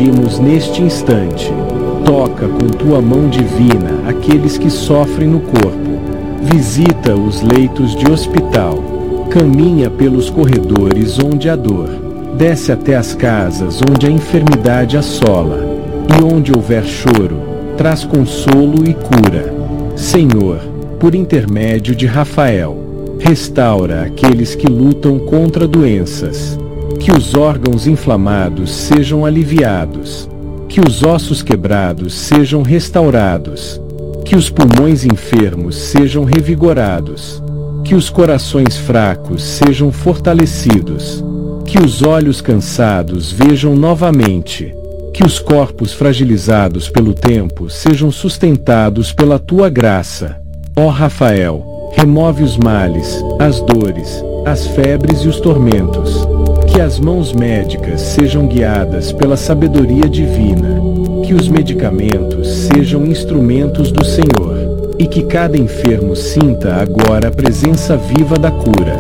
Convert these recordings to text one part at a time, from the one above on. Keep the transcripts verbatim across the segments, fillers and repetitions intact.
pedimos neste instante. Toca com tua mão divina aqueles que sofrem no corpo. Visita os leitos de hospital. Caminha pelos corredores onde há dor. Desce até as casas onde a enfermidade assola. E onde houver choro, traz consolo e cura. Senhor, por intermédio de Rafael, restaura aqueles que lutam contra doenças. Que os órgãos inflamados sejam aliviados. Que os ossos quebrados sejam restaurados. Que os pulmões enfermos sejam revigorados. Que os corações fracos sejam fortalecidos. Que os olhos cansados vejam novamente. Que os corpos fragilizados pelo tempo sejam sustentados pela tua graça. Ó Rafael, remove os males, as dores, as febres e os tormentos. Que as mãos médicas sejam guiadas pela sabedoria divina. Que os medicamentos sejam instrumentos do Senhor. E que cada enfermo sinta agora a presença viva da cura.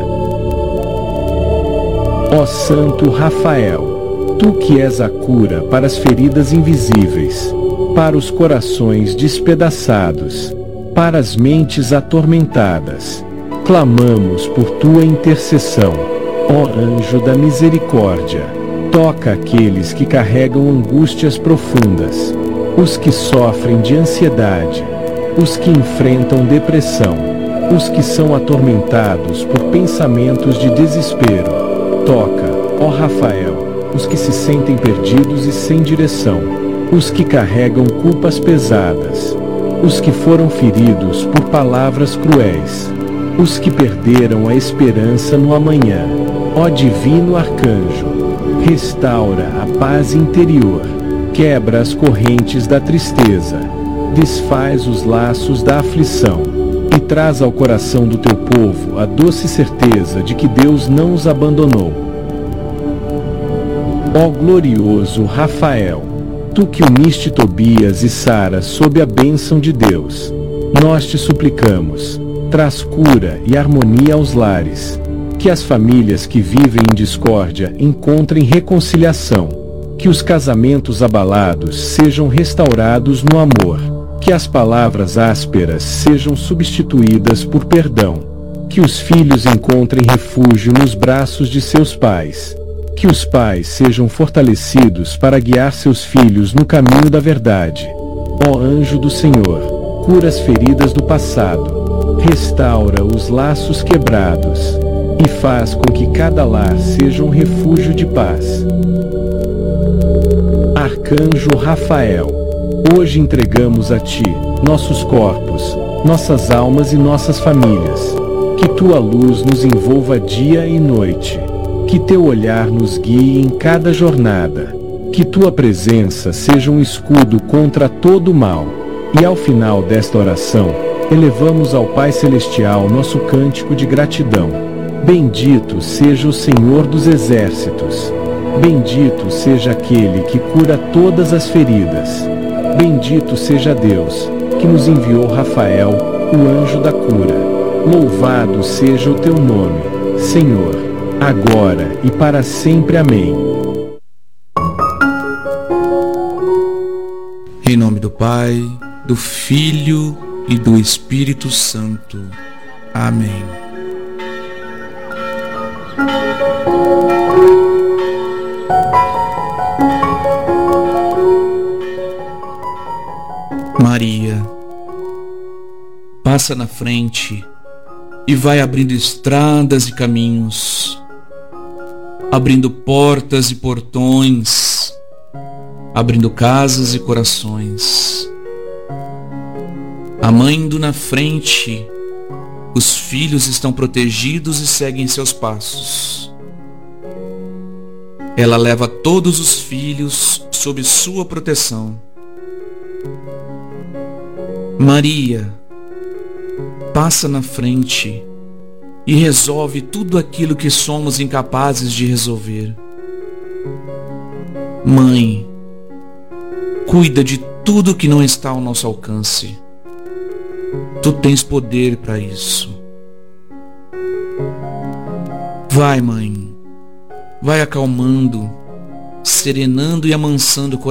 Ó Santo Rafael, tu que és a cura para as feridas invisíveis, para os corações despedaçados, para as mentes atormentadas, clamamos por tua intercessão. Ó anjo da misericórdia, toca aqueles que carregam angústias profundas, os que sofrem de ansiedade, os que enfrentam depressão, os que são atormentados por pensamentos de desespero. Toca, ó Rafael, os que se sentem perdidos e sem direção, os que carregam culpas pesadas, os que foram feridos por palavras cruéis, os que perderam a esperança no amanhã. Ó divino arcanjo, restaura a paz interior, quebra as correntes da tristeza, desfaz os laços da aflição, e traz ao coração do teu povo a doce certeza de que Deus não os abandonou. Ó glorioso Rafael, tu que uniste Tobias e Sara sob a bênção de Deus, nós te suplicamos, traz cura e harmonia aos lares, que as famílias que vivem em discórdia encontrem reconciliação, que os casamentos abalados sejam restaurados no amor, que as palavras ásperas sejam substituídas por perdão, que os filhos encontrem refúgio nos braços de seus pais, que os pais sejam fortalecidos para guiar seus filhos no caminho da verdade. Ó anjo do Senhor, cura as feridas do passado, restaura os laços quebrados, e faz com que cada lar seja um refúgio de paz. Arcanjo Rafael, hoje entregamos a Ti nossos corpos, nossas almas e nossas famílias. Que Tua luz nos envolva dia e noite. Que Teu olhar nos guie em cada jornada. Que Tua presença seja um escudo contra todo o mal. E ao final desta oração, elevamos ao Pai Celestial nosso cântico de gratidão. Bendito seja o Senhor dos Exércitos. Bendito seja aquele que cura todas as feridas. Bendito seja Deus, que nos enviou Rafael, o anjo da cura. Louvado seja o teu nome, Senhor, agora e para sempre. Amém. Em nome do Pai, do Filho e do Espírito Santo. Amém. Maria, passa na frente e vai abrindo estradas e caminhos, abrindo portas e portões, abrindo casas e corações. A mãe indo na frente, os filhos estão protegidos e seguem seus passos. Ela leva todos os filhos sob sua proteção. Maria, passa na frente e resolve tudo aquilo que somos incapazes de resolver. Mãe, cuida de tudo que não está ao nosso alcance. Tu tens poder para isso. Vai, mãe, vai acalmando, serenando e amansando o coração.